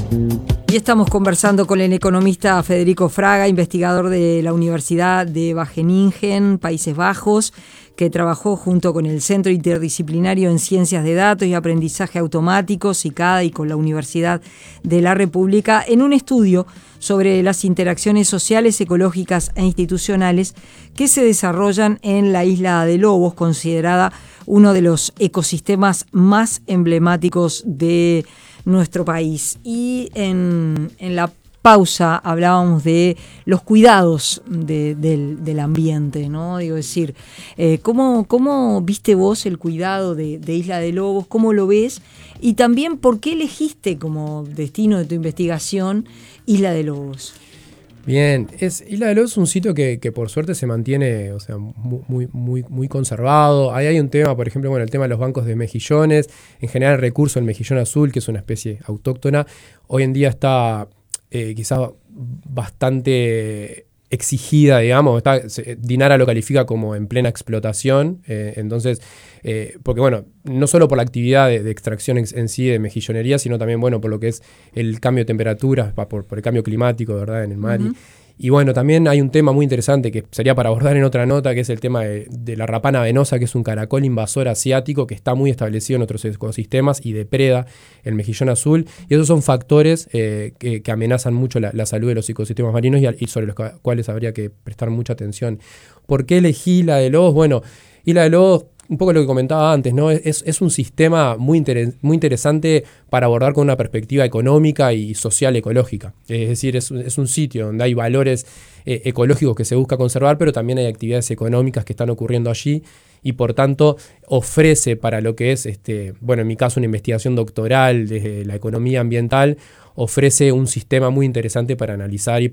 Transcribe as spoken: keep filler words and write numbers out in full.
Y estamos conversando con el economista Federico Fraga, investigador de la Universidad de Wageningen, Países Bajos, que trabajó junto con el Centro Interdisciplinario en Ciencias de Datos y Aprendizaje Automático, CICADA, y con la Universidad de la República, en un estudio sobre las interacciones sociales, ecológicas e institucionales que se desarrollan en la isla de Lobos, considerada uno de los ecosistemas más emblemáticos de nuestro país. Y en, en la pausa hablábamos de los cuidados de, del, del ambiente, ¿no? Digo, decir, eh, ¿cómo, ¿cómo viste vos el cuidado de, de Isla de Lobos? ¿Cómo lo ves? Y también, ¿por qué elegiste como destino de tu investigación Isla de Lobos? Bien, es, Isla de Lobos es un sitio que, que por suerte se mantiene, o sea, muy, muy, muy conservado. Ahí hay un tema, por ejemplo, bueno, el tema de los bancos de mejillones, en general el recurso del mejillón azul, que es una especie autóctona, hoy en día está eh, quizás bastante exigida, digamos. Está, Dinara lo califica como en plena explotación, eh, entonces, eh, porque bueno, no solo por la actividad de, de extracción en, en sí de mejillonería, sino también, bueno, por lo que es el cambio de temperaturas, por, por el cambio climático, ¿verdad?, en el mar. Uh-huh. Y, y bueno, también hay un tema muy interesante que sería para abordar en otra nota, que es el tema de, de la rapana venosa, que es un caracol invasor asiático que está muy establecido en otros ecosistemas y depreda el mejillón azul. Y esos son factores eh, que, que amenazan mucho la, la salud de los ecosistemas marinos y, y sobre los cuales habría que prestar mucha atención. ¿Por qué elegí Isla de Lobos? Bueno, Isla de Lobos, un poco lo que comentaba antes, ¿no? Es, es un sistema muy, inter- muy interesante para abordar con una perspectiva económica y social ecológica. Es decir, es, es un sitio donde hay valores eh, ecológicos que se busca conservar, pero también hay actividades económicas que están ocurriendo allí y por tanto ofrece para lo que es, este, bueno, en mi caso una investigación doctoral desde la economía ambiental, ofrece un sistema muy interesante para analizar y